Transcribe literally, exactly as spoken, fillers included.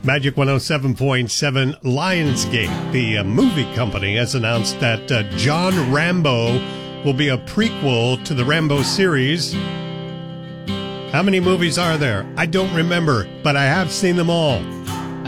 Magic one oh seven point seven Lionsgate, the uh, movie company, has announced that uh, John Rambo will be a prequel to the Rambo series. How many movies are there? I don't remember, but I have seen them all.